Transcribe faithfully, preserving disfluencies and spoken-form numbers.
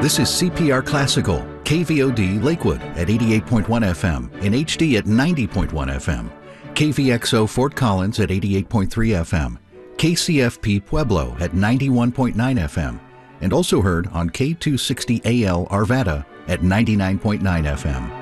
This is C P R Classical, K V O D Lakewood at eighty-eight point one F M, in H D at ninety point one F M, K V X O Fort Collins at eighty-eight point three F M, K C F P Pueblo at ninety-one point nine F M, and also heard on K two sixty A L Arvada at ninety-nine point nine F M.